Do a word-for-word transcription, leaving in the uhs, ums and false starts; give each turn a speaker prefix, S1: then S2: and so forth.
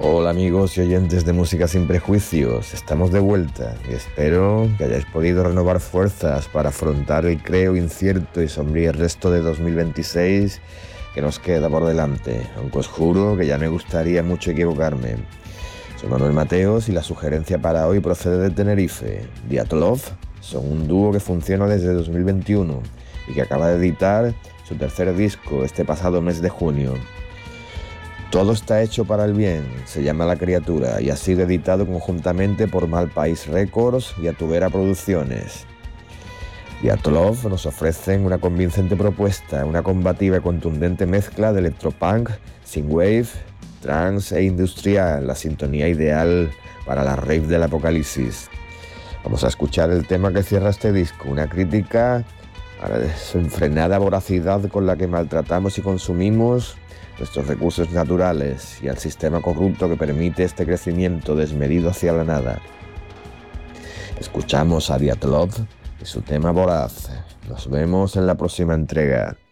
S1: Hola amigos y oyentes de Música Sin Prejuicios, estamos de vuelta y espero que hayáis podido renovar fuerzas para afrontar el creo incierto y sombrío resto de dos mil veintiséis que nos queda por delante, aunque os juro que ya me gustaría mucho equivocarme. Soy Manuel Mateos y la sugerencia para hoy procede de Tenerife. Dyatlov son un dúo que funciona desde dos mil veintiuno y que acaba de editar su tercer disco este pasado mes de junio. Todo está hecho para el bien, se llama La Criatura y ha sido editado conjuntamente por Malpaís Records y Atubera Producciones. Dyatlov nos ofrecen una convincente propuesta, una combativa y contundente mezcla de electropunk, synthwave, trance e industrial, la sintonía ideal para la rave del apocalipsis. Vamos a escuchar el tema que cierra este disco, una crítica a la desenfrenada voracidad con la que maltratamos y consumimos nuestros recursos naturales y al sistema corrupto que permite este crecimiento desmedido hacia la nada. Escuchamos a Dyatlov y su tema voraz. Nos vemos en la próxima entrega.